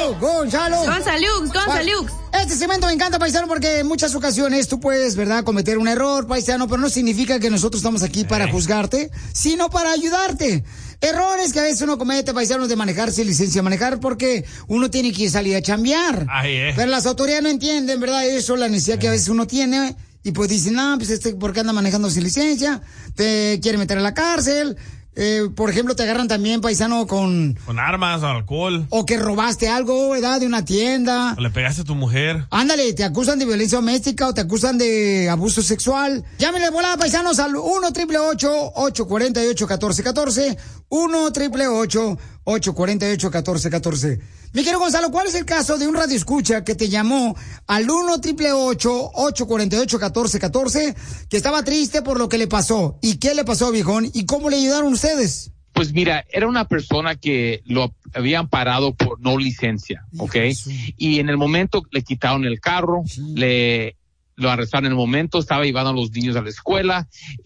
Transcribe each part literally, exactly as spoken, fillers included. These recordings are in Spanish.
Gonzalo, Gonzalo. Gonzalux, Gonzalux. Este segmento me encanta, paisano, porque en muchas ocasiones tú puedes, ¿verdad?, cometer un error, paisano, pero no significa que nosotros estamos aquí para juzgarte, sino para ayudarte. Errores que a veces uno comete, paisanos, de manejar sin licencia de manejar, porque uno tiene que salir a chambear. Ay, eh. Pero las autoridades no entienden, ¿verdad?, eso, la necesidad que a veces uno tiene. Y pues dicen, no, pues este, ¿por qué anda manejando sin licencia? Te quiere meter a la cárcel. Eh, por ejemplo, te agarran también, paisano, con... Con armas o alcohol. O que robaste algo, ¿verdad?, de una tienda. O le pegaste a tu mujer. Ándale, te acusan de violencia doméstica o te acusan de abuso sexual. Llámenle volada, paisanos, al uno triple ocho, ocho cuatro ocho, uno cuatro uno cuatro. uno triple ocho, ocho cuatro ocho, uno cuatro uno cuatro. Mi querido Gonzalo, ¿cuál es el caso de un radioescucha que te llamó al uno triple ocho, ocho cuatro ocho, uno cuatro uno cuatro, que estaba triste por lo que le pasó? ¿Y qué le pasó, viejón? ¿Y cómo le ayudaron ustedes? Pues mira, era una persona que lo habían parado por no licencia, ¿ok? Sí. Y en el momento le quitaron el carro, sí. le lo arrestaron en el momento, estaba llevando a los niños a la escuela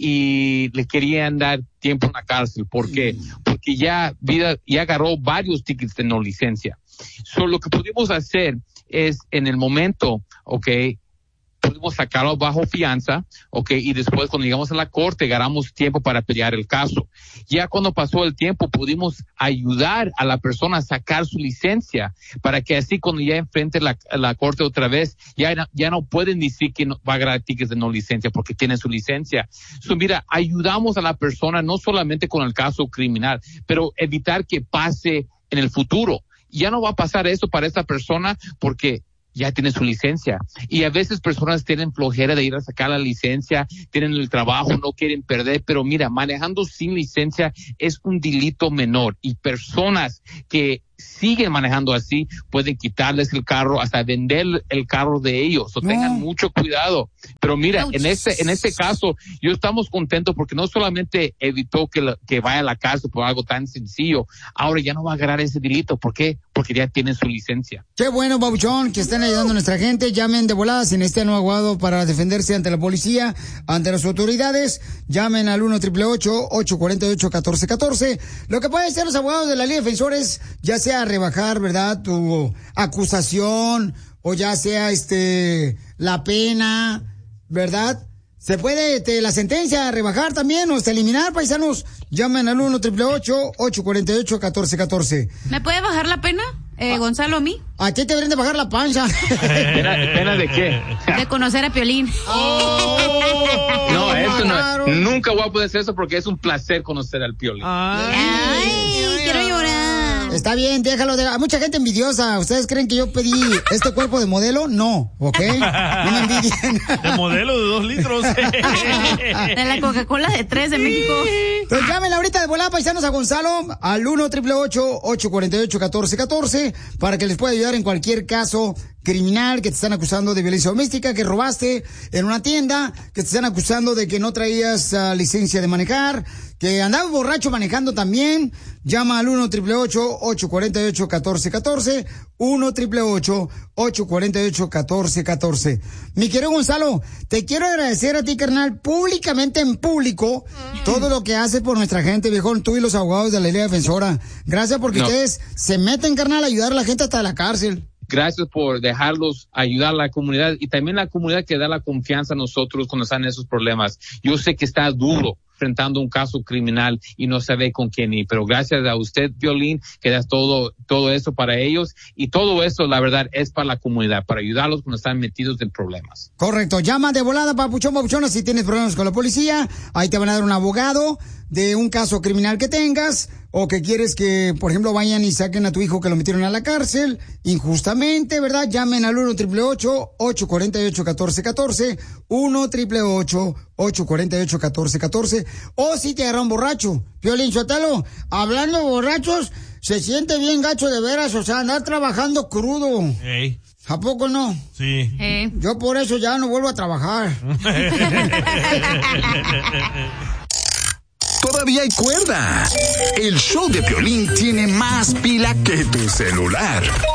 y le querían dar tiempo en la cárcel. ¿Por qué? Sí. Porque ya, vida, ya agarró varios tickets de no licencia. So, lo que pudimos hacer es, en el momento, ¿ok?, pudimos sacarlo bajo fianza, ok, y después cuando llegamos a la corte ganamos tiempo para pelear el caso. Ya cuando pasó el tiempo pudimos ayudar a la persona a sacar su licencia para que así cuando ya enfrente la, la corte otra vez, ya, ya no pueden decir que no, va a ganar tickets de no licencia porque tiene su licencia. So, mira, ayudamos a la persona no solamente con el caso criminal, pero evitar que pase en el futuro. Ya no va a pasar eso para esta persona porque ya tiene su licencia. Y a veces personas tienen flojera de ir a sacar la licencia, tienen el trabajo, no quieren perder, pero mira, manejando sin licencia es un delito menor y personas que siguen manejando así pueden quitarles el carro, hasta vender el carro de ellos. O no. Tengan mucho cuidado. Pero mira, Ouch. en este en este caso, yo estamos contentos porque no solamente evitó que, la, que vaya a la cárcel por algo tan sencillo, ahora ya no va a agarrar ese delito. ¿Por qué? Porque ya tienen su licencia. Qué bueno, babuchón, que estén ayudando a nuestra gente. Llamen de volada si necesitan un abogado para defenderse ante la policía, ante las autoridades. Llamen al uno triple ocho, ocho cuatro ocho, uno cuatro uno cuatro. Lo que pueden hacer los abogados de la Liga de Defensores, ya sea rebajar, ¿verdad?, tu acusación, o ya sea este la pena, ¿verdad? Se puede este, la sentencia rebajar también o hasta eliminar, paisanos. Llamen al uno triple ocho, ocho cuatro ocho, uno cuatro uno cuatro. ¿Me puede bajar la pena, eh, ah, Gonzalo, a mí? A ti te deberían de bajar la panza. ¿Pena, ¿Pena de qué? De conocer a Piolín. Oh, no, eso no. Nunca voy a poder hacer eso porque es un placer conocer al Piolín. Ay, Ay quiero llorar. Está bien, déjalo. De... Hay mucha gente envidiosa. ¿Ustedes creen que yo pedí este cuerpo de modelo? No, ¿ok? No me envidien. De modelo de dos litros. De la Coca-Cola de tres de México. Entonces llámenle ahorita de volada, paisanos, a Gonzalo al uno triple ocho, ocho cuatro ocho, uno cuatro uno cuatro para que les pueda ayudar en cualquier caso criminal, que te están acusando de violencia doméstica, que robaste en una tienda, que te están acusando de que no traías uh, licencia de manejar, que andabas borracho manejando también. Llama al uno triple ocho, ocho cuatro ocho, uno cuatro uno cuatro, uno triple ocho, ocho cuatro ocho, uno cuatro uno cuatro. Mi querido Gonzalo, te quiero agradecer a ti, carnal, públicamente en público, mm. todo lo que haces por nuestra gente, viejón, tú y los abogados de la Liga Defensora. Gracias porque no. ustedes se meten, carnal, a ayudar a la gente hasta la cárcel. Gracias por dejarlos ayudar a la comunidad y también la comunidad que da la confianza a nosotros cuando están en esos problemas. Yo sé que está duro enfrentando un caso criminal y no sabe con quién ir, pero gracias a usted, Piolín, que das todo, todo eso para ellos y todo eso, la verdad, es para la comunidad, para ayudarlos cuando están metidos en problemas. Correcto. Llama de volada, papuchón, papuchona, si tienes problemas con la policía. Ahí te van a dar un abogado de un caso criminal que tengas, o que quieres que, por ejemplo, vayan y saquen a tu hijo que lo metieron a la cárcel injustamente, ¿verdad? Llamen al uno triple ocho, ocho cuatro ocho, uno cuatro uno cuatro, uno triple ocho, ocho cuatro ocho, uno cuatro uno cuatro, o si te agarran borracho. Piolín Sotelo, hablando de borrachos, se siente bien gacho de veras, o sea, andar trabajando crudo. Hey. ¿A poco no? Sí. Hey. Yo por eso ya no vuelvo a trabajar. Todavía hay cuerda. El show de Piolín tiene más pila que tu celular.